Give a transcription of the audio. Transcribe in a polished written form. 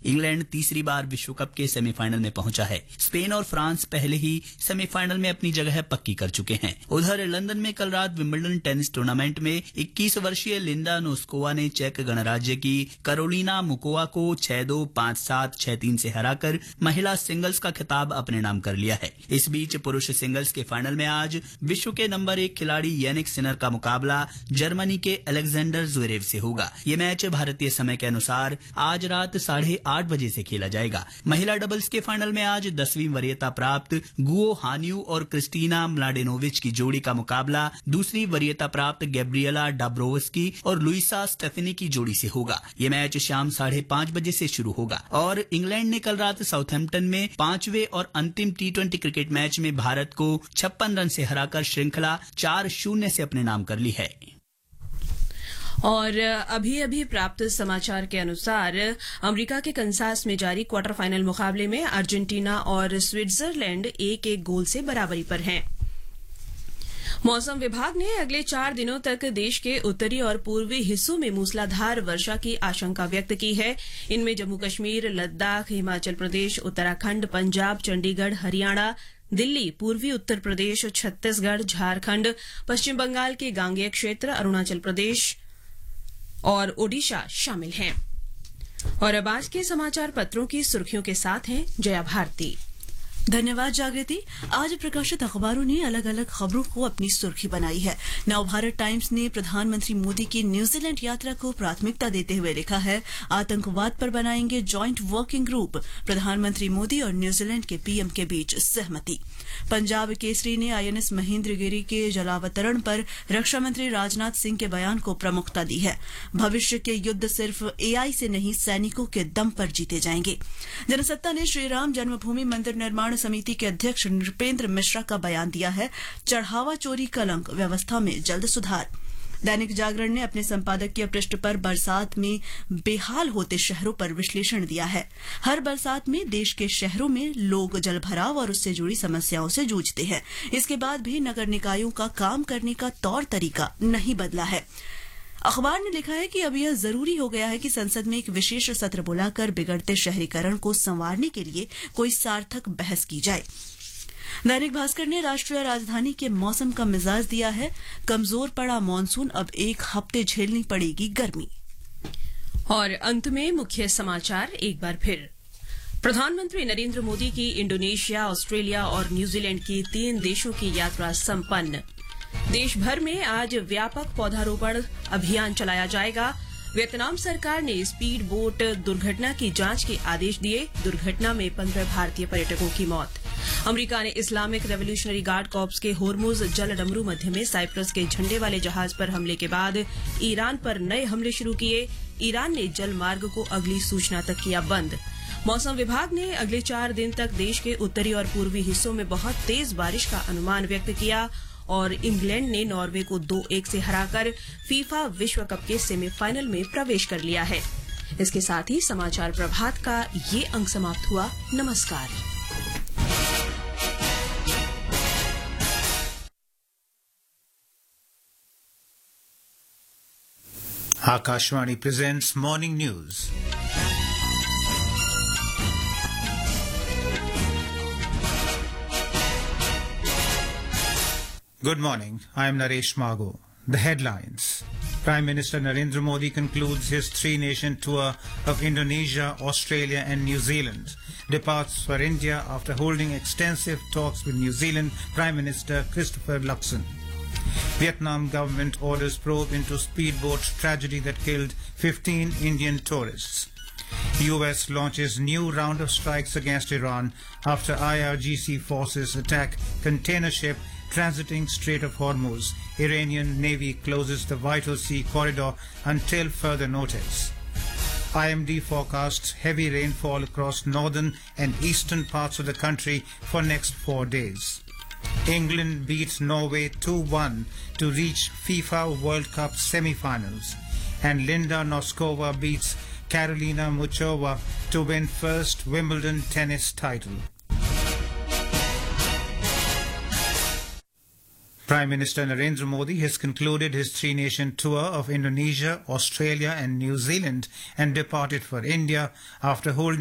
England तीसरी बार विश्व cup के सेमीफाइनल में पहुंचा है। स्पेन और फ्रांस पहले ही सेमीफाइनल में अपनी जगह पक्की कर चुके हैं। उधर लंदन में कल रात विंबलडन टेनिस टूर्नामेंट में 21 वर्षीय लिंडा नोस्कोवा ने चेक गणराज्य की कैरोलिना मुकोवा को 6-2, 5-7, 6-3 से हराकर महिला सिंगल्स का खिताब अपने नाम कर लिया है। इस बीच पुरुष सिंगल्स के फाइनल में आज विश्व के नंबर 1 खिलाड़ी यानिक सिनर का मुकाबला जर्मनी के अलेक्जेंडर ज़्वेरेव से होगा। ये मैच भारतीय समय के अनुसार आज रात 8:30 बजे से खेला जाएगा। महिला डबल्स के फाइनल में आज 10वीं वरीयता प्राप्त गुओ हान्यू और क्रिस्टीना म्लाडेनोविच की जोड़ी का मुकाबला दूसरी वरीयता प्राप्त गैब्रिएला डाब्रोवस्की और लुइसा स्टेफनी की जोड़ी से होगा। ये मैच शाम 5:30 बजे से शुरू होगा। और इंग्लैंड ने कल रात साउथहैम्पटन में 5वें और अंतिम T20 क्रिकेट मैच में भारत को 56 रन से हराकर श्रृंखला 4-0 से अपने नाम कर ली है। और अभी प्राप्त समाचार के अनुसार अमेरिका के कंसास में जारी क्वार्टर फाइनल मुकाबले में अर्जेंटीना और स्विट्जरलैंड 1-1 गोल से बराबरी पर हैं। मौसम विभाग ने अगले 4 दिनों तक देश के उत्तरी और पूर्वी हिस्सों में मूसलाधार वर्षा की आशंका व्यक्त की है। इनमें जम्मू कश्मीर, लद्दाख, हिमाचल प्रदेश, उत्तराखंड, पंजाब, चंडीगढ़, हरियाणा, दिल्ली, पूर्वी उत्तर प्रदेश, छत्तीसगढ़, झारखंड, पश्चिम बंगाल के गांगेय क्षेत्र, अरुणाचल प्रदेश और ओडिशा शामिल हैं। और अब आज के समाचार पत्रों की सुर्खियों के साथ हैं जया भारती। धन्यवाद जागृति। आज प्रकाशित अखबारों ने अलग अलग खबरों को अपनी सुर्खी बनाई है। नवभारत टाइम्स ने प्रधानमंत्री मोदी की न्यूजीलैंड यात्रा को प्राथमिकता देते हुए लिखा है, आतंकवाद पर बनाएंगे जॉइंट वर्किंग ग्रुप, प्रधानमंत्री मोदी और न्यूजीलैंड के पीएम के बीच सहमति। पंजाब केसरी ने आईएनएस महेंद्रगिरी के जलावतरण पर रक्षा मंत्री राजनाथ सिंह के बयान को प्रमुखता दी है। भविष्य के युद्ध सिर्फ एआई से नहीं, सैनिकों के दम पर जीते जाएंगे। जनसत्ता ने श्रीराम जन्मभूमि मंदिर निर्माण समिति के अध्यक्ष नृपेंद्र मिश्रा का बयान दिया है, चढ़ावा चोरी कलंक, व्यवस्था में जल्द सुधार। दैनिक जागरण ने अपने संपादकीय पृष्ठ पर बरसात में बेहाल होते शहरों पर विश्लेषण दिया है। हर बरसात में देश के शहरों में लोग जलभराव और उससे जुड़ी समस्याओं से जूझते हैं। इसके बाद भी नगर निकायों का काम करने का तौर तरीका नहीं बदला है। अखबार ने लिखा है कि अब यह जरूरी हो गया है कि संसद में एक विशेष सत्र बुलाकर बिगड़ते शहरीकरण को संवारने के लिए कोई सार्थक बहस की जाए। दैनिक भास्कर ने राष्ट्रीय राजधानी के मौसम का मिजाज दिया है, कमजोर पड़ा मानसून, अब 1 हफ्ते झेलनी पड़ेगी गर्मी। और अंत में मुख्य समाचार एक बार फिर। प्रधानमंत्री नरेंद्र मोदी की इंडोनेशिया, ऑस्ट्रेलिया और न्यूजीलैंड की 3 देशों की यात्रा संपन्न। देश भर में आज व्यापक पौधारोपण अभियान चलाया जाएगा। वियतनाम सरकार ने स्पीड बोट दुर्घटना की जांच के आदेश दिए। दुर्घटना में 15 भारतीय पर्यटकों की मौत। अमेरिका ने इस्लामिक रेवोल्यूशनरी गार्ड कॉर्प्स के होर्मुज जल डमरू मध्य में साइप्रस के झंडे वाले जहाज पर हमले के बाद ईरान पर नए हमले शुरू किए। ईरान ने जल मार्ग को अगली सूचना तक किया बंद। मौसम विभाग ने अगले 4 दिन तक देश के उत्तरी और पूर्वी हिस्सों में बहुत तेज बारिश का अनुमान व्यक्त किया। और इंग्लैंड ने नॉर्वे को 2-1 से हराकर फीफा विश्व कप के सेमीफाइनल में प्रवेश कर लिया है। इसके साथ ही समाचार प्रभात का ये अंक समाप्त हुआ। नमस्कार। Akashvani presents Morning News. Good morning. I am Naresh Mago. The headlines. Prime Minister Narendra Modi concludes his 3-nation tour of Indonesia, Australia and New Zealand. Departs for India after holding extensive talks with New Zealand Prime Minister Christopher Luxon. Vietnam government orders probe into speedboat tragedy that killed 15 Indian tourists. US launches new round of strikes against Iran after IRGC forces attack container ship transiting Strait of Hormuz. Iranian Navy closes the vital sea corridor until further notice. IMD forecasts heavy rainfall across northern and eastern parts of the country for next 4 days. England beats Norway 2-1 to reach FIFA World Cup semi-finals. And Linda Noskova beats Karolina Muchova to win first Wimbledon tennis title. Prime Minister Narendra Modi has concluded his 3-nation tour of Indonesia, Australia and New Zealand and departed for India after holding